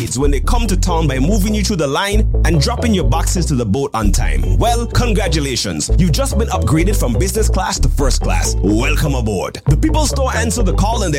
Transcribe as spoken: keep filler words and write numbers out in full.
accolades when they come to town by moving you through the line and dropping your boxes to the boat on time. Well, congratulations. You've just been upgraded from business class to first class. Welcome aboard. The People Store answered the call and